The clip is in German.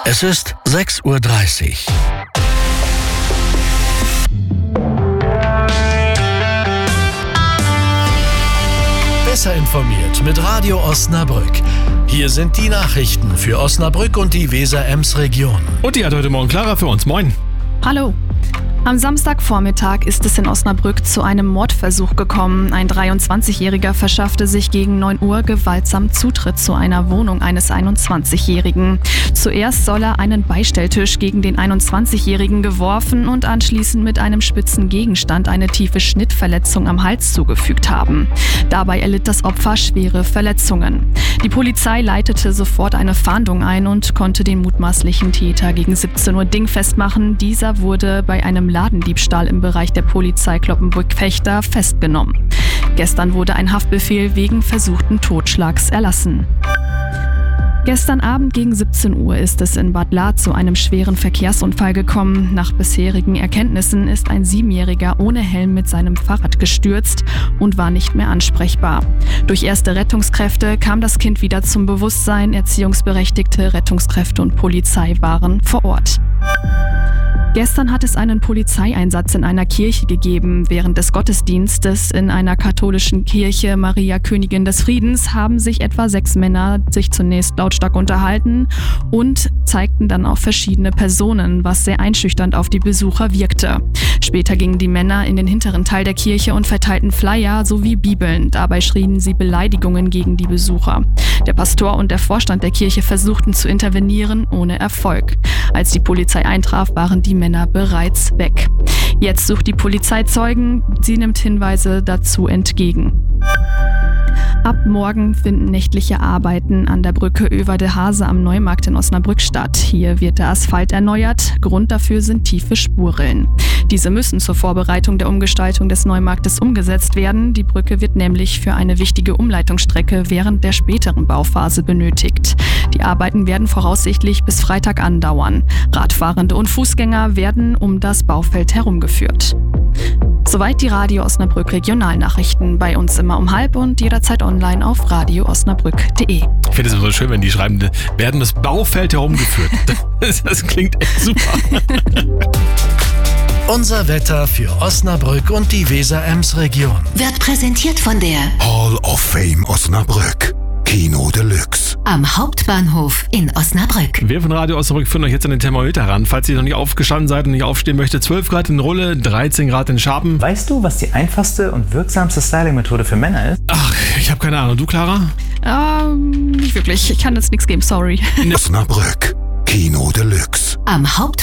Es ist 6:30 Uhr. Besser informiert mit Radio Osnabrück. Hier sind die Nachrichten für Osnabrück und die Weser-Ems-Region. Und die hat heute Morgen Clara für uns. Moin. Hallo. Am Samstagvormittag ist es in Osnabrück zu einem Mordversuch gekommen. Ein 23-Jähriger verschaffte sich gegen 9 Uhr gewaltsam Zutritt zu einer Wohnung eines 21-Jährigen. Zuerst soll er einen Beistelltisch gegen den 21-Jährigen geworfen und anschließend mit einem spitzen Gegenstand eine tiefe Schnittverletzung am Hals zugefügt haben. Dabei erlitt das Opfer schwere Verletzungen. Die Polizei leitete sofort eine Fahndung ein und konnte den mutmaßlichen Täter gegen 17 Uhr dingfest machen. Dieser wurde bei einem Ladendiebstahl im Bereich der Polizei Cloppenburg-Vechta festgenommen. Gestern wurde ein Haftbefehl wegen versuchten Totschlags erlassen. Gestern Abend gegen 17 Uhr ist es in Bad Lahr zu einem schweren Verkehrsunfall gekommen. Nach bisherigen Erkenntnissen ist ein 7-Jähriger ohne Helm mit seinem Fahrrad gestürzt und war nicht mehr ansprechbar. Durch erste Rettungskräfte kam das Kind wieder zum Bewusstsein. Erziehungsberechtigte, Rettungskräfte und Polizei waren vor Ort. Gestern hat es einen Polizeieinsatz in einer Kirche gegeben. Während des Gottesdienstes in einer katholischen Kirche Maria Königin des Friedens haben sich etwa 6 Männer sich zunächst lautstark unterhalten und zeigten dann auch verschiedene Personen, was sehr einschüchternd auf die Besucher wirkte. Später gingen die Männer in den hinteren Teil der Kirche und verteilten Flyer sowie Bibeln. Dabei schrien sie Beleidigungen gegen die Besucher. Der Pastor und der Vorstand der Kirche versuchten zu intervenieren, ohne Erfolg. Als die Polizei eintraf, waren die Männer bereits weg. Jetzt sucht die Polizei Zeugen. Sie nimmt Hinweise dazu entgegen. Ab morgen finden nächtliche Arbeiten an der Brücke Över-de Hase am Neumarkt in Osnabrück statt. Hier wird der Asphalt erneuert. Grund dafür sind tiefe Spurrillen. Diese müssen zur Vorbereitung der Umgestaltung des Neumarktes umgesetzt werden. Die Brücke wird nämlich für eine wichtige Umleitungsstrecke während der späteren Bauphase benötigt. Die Arbeiten werden voraussichtlich bis Freitag andauern. Radfahrende und Fußgänger werden um das Baufeld herumgeführt. Soweit die Radio Osnabrück Regionalnachrichten. Bei uns immer um 12:30 und jederzeit online auf radioosnabrück.de. Ich finde es immer so schön, wenn die schreiben, werden das Baufeld herumgeführt. Das klingt echt super. Unser Wetter für Osnabrück und die Weser-Ems-Region. Wird präsentiert von der Hall of Fame Osnabrück. Kino Deluxe. am Hauptbahnhof in Osnabrück. Wir von Radio Osnabrück führen euch jetzt an den Thermometer ran. Falls ihr noch nicht aufgestanden seid und nicht aufstehen möchtet, 12 Grad in Rulle, 13 Grad in Scharpen. Weißt du, was die einfachste und wirksamste Styling-Methode für Männer ist? Ach, ich habe keine Ahnung. Du, Clara? Nicht wirklich. Ich kann jetzt nichts geben, sorry. Osnabrück. Kino Deluxe. Am Hauptbahnhof